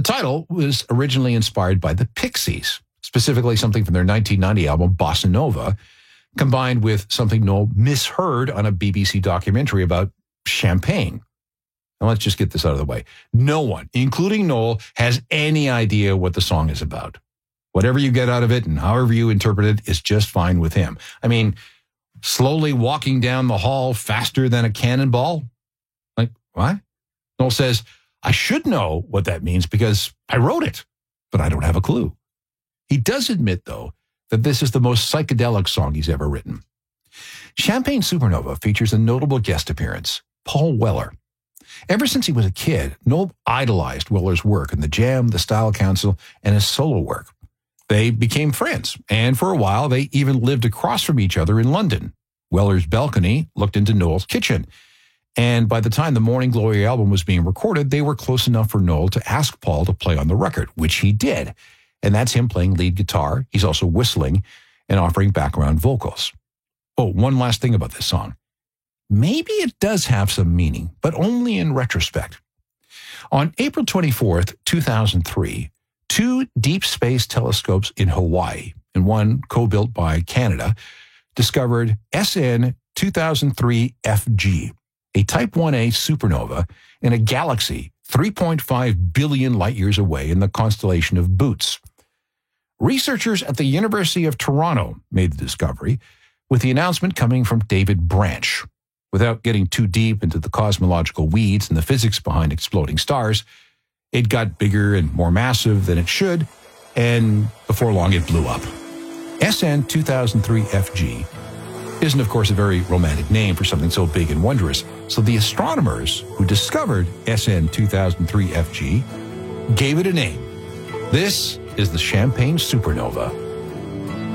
title was originally inspired by the Pixies, specifically something from their 1990 album Bossa Nova, combined with something Noel misheard on a BBC documentary about champagne. Now let's just get this out of the way. No one, including Noel, has any idea what the song is about. Whatever you get out of it and however you interpret it is just fine with him. I mean, slowly walking down the hall faster than a cannonball? Like, what? Noel says, I should know what that means because I wrote it, but I don't have a clue. He does admit, though, that this is the most psychedelic song he's ever written. Champagne Supernova features a notable guest appearance, Paul Weller. Ever since he was a kid, Noel idolized Weller's work in the Jam, the Style Council, and his solo work. They became friends, and for a while, they even lived across from each other in London. Weller's balcony looked into Noel's kitchen, and by the time the Morning Glory album was being recorded, they were close enough for Noel to ask Paul to play on the record, which he did. And that's him playing lead guitar. He's also whistling and offering background vocals. Oh, one last thing about this song. Maybe it does have some meaning, but only in retrospect. On April 24th, 2003, two deep space telescopes in Hawaii, and one co-built by Canada, discovered SN 2003 FG, a Type 1A supernova in a galaxy 3.5 billion light years away in the constellation of Boots. Researchers at the University of Toronto made the discovery, with the announcement coming from David Branch. Without getting too deep into the cosmological weeds and the physics behind exploding stars, it got bigger and more massive than it should, and before long it blew up. SN 2003 FG isn't, of course, a very romantic name for something so big and wondrous, so the astronomers who discovered SN 2003 FG gave it a name. This is the Champagne Supernova.